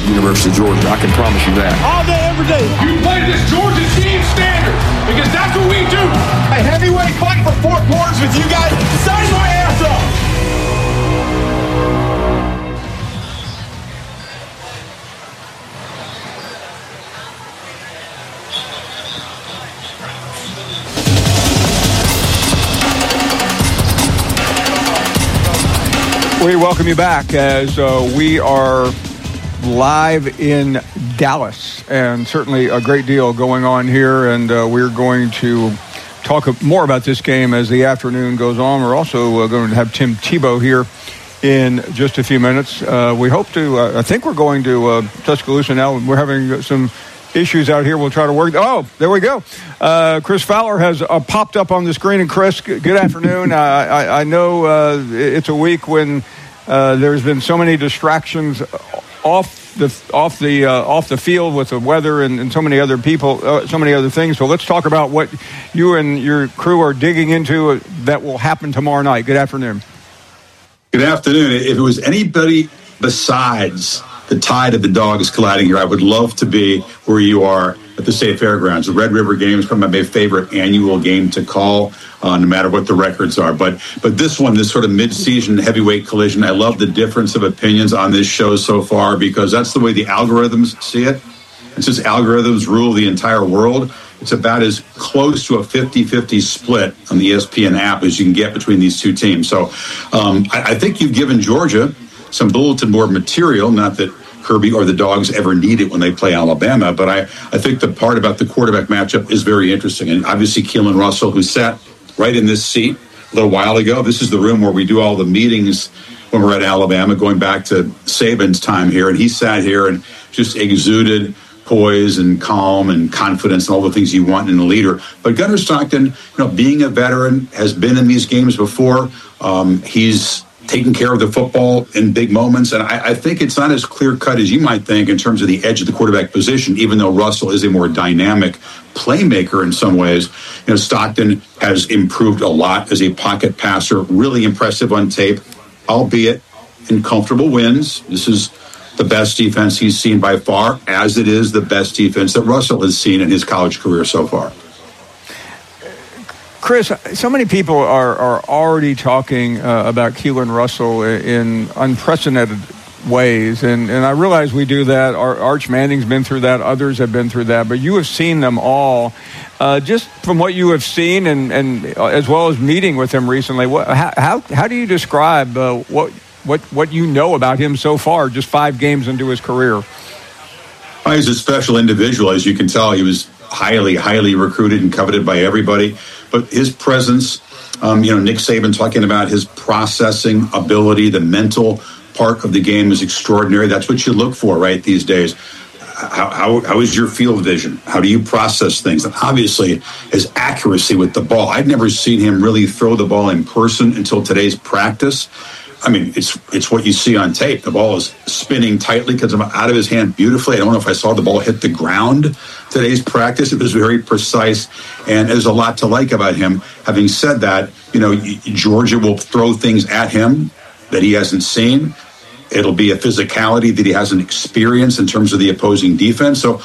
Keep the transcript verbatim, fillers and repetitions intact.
University of Georgia. I can promise you that. All day, every day. You play this Georgia team standard because that's what we do. A heavyweight fight for four quarters with you guys. Sign my ass up. We welcome you back as uh, we are live in Dallas, and certainly a great deal going on here, and uh, we're going to talk more about this game as the afternoon goes on. We're also uh, going to have Tim Tebow here in just a few minutes. Uh, we hope to, uh, I think we're going to uh, Tuscaloosa now. We're having some issues out here. We'll try to work. Oh, there we go. Uh, Chris Fowler has uh, popped up on the screen. And Chris, good afternoon. uh, I, I know uh, it's a week when uh, there's been so many distractions off the off the uh, off the field with the weather and, and so many other people, uh, so many other things. So let's talk about what you and your crew are digging into that will happen tomorrow night. Good afternoon. Good afternoon. If it was anybody besides the tide of the dogs colliding here, I would love to be where you are at the State Fairgrounds. The Red River game is probably my favorite annual game to call, uh, no matter what the records are. But but this one, this sort of mid-season heavyweight collision, I love the difference of opinions on this show so far because that's the way the algorithms see it. And since algorithms rule the entire world, it's about as close to a fifty-fifty split on the E S P N app as you can get between these two teams. So um, I, I think you've given Georgia some bulletin board material, not that Kirby or the Dogs ever need it when they play Alabama, but I, I think the part about the quarterback matchup is very interesting. And obviously Keelan Russell, who sat right in this seat a little while ago, this is the room where we do all the meetings when we're at Alabama, going back to Saban's time here, and he sat here and just exuded poise and calm and confidence and all the things you want in a leader. But Gunnar Stockton, you know, being a veteran, has been in these games before. Um, he's taking care of the football in big moments. And I, I think it's not as clear-cut as you might think in terms of the edge of the quarterback position, even though Russell is a more dynamic playmaker in some ways. You know, Stockton has improved a lot as a pocket passer, really impressive on tape, albeit in comfortable wins. This is the best defense he's seen by far, as it is the best defense that Russell has seen in his college career so far. Chris, so many people are, are already talking uh, about Keelan Russell in unprecedented ways, and, and I realize we do that. Ar- Arch Manning's been through that. Others have been through that, but you have seen them all. Uh, just from what you have seen, and, and uh, as well as meeting with him recently, what, how, how how do you describe uh, what what what you know about him so far, just five games into his career? Well, he's a special individual, as you can tell. He was highly, highly recruited and coveted by everybody. But his presence, um, you know, Nick Saban talking about his processing ability, the mental part of the game is extraordinary. That's what you look for, right, these days. How, how, how is your field vision? How do you process things? And obviously, his accuracy with the ball. I'd never seen him really throw the ball in person until today's practice. I mean, it's it's what you see on tape. The ball is spinning tightly because it's out of his hand beautifully. I don't know if I saw the ball hit the ground today's practice. It was very precise, and there's a lot to like about him. Having said that, you know, Georgia will throw things at him that he hasn't seen. It'll be a physicality that he hasn't experienced in terms of the opposing defense. So